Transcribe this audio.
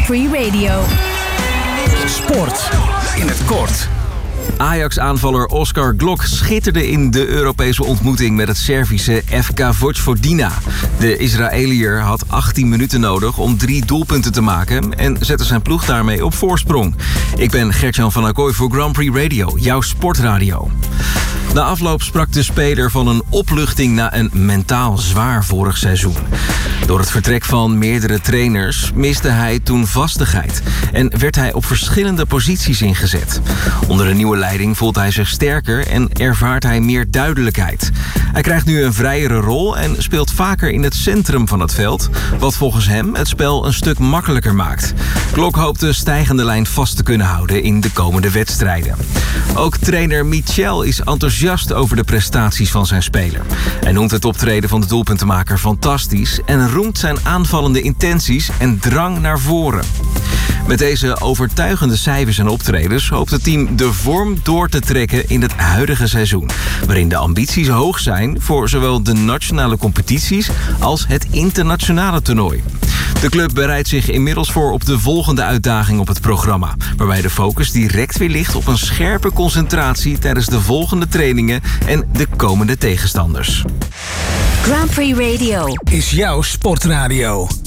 Prix Radio. Sport in het kort. Ajax-aanvaller Oskar Glock schitterde in de Europese ontmoeting met het Servische FK Vojvodina. De Israëliër had 18 minuten nodig om 3 doelpunten te maken en zette zijn ploeg daarmee op voorsprong. Ik ben Gert-Jan van Acquoy voor Grand Prix Radio, jouw sportradio. Na afloop sprak de speler van een opluchting na een mentaal zwaar vorig seizoen. Door het vertrek van meerdere trainers miste hij toen vastigheid en werd hij op verschillende posities ingezet. Onder een nieuwe leiding voelt hij zich sterker en ervaart hij meer duidelijkheid. Hij krijgt nu een vrijere rol en speelt vaker in het centrum van het veld, wat volgens hem het spel een stuk makkelijker maakt. Glock hoopt de stijgende lijn vast te kunnen houden in de komende wedstrijden. Ook trainer Michel is enthousiast over de prestaties van zijn speler. Hij noemt het optreden van de doelpuntenmaker fantastisch en roemt zijn aanvallende intenties en drang naar voren. Met deze overtuigende cijfers en optredens hoopt het team de vorm door te trekken in het huidige seizoen, waarin de ambities hoog zijn voor zowel de nationale competities als het internationale toernooi. De club bereidt zich inmiddels voor op de volgende uitdaging op het programma, waarbij de focus direct weer ligt op een scherpe concentratie tijdens de volgende trainingen en de komende tegenstanders. Grand Prix Radio Is jouw sportradio.